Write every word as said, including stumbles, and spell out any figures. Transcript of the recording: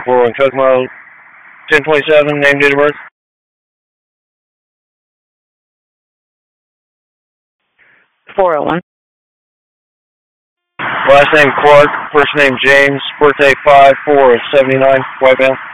four oh one Kokomo, ten twenty-seven, name, date of birth. four oh one. Last name Clark, first name James, birthday five four of seventy-nine, white male.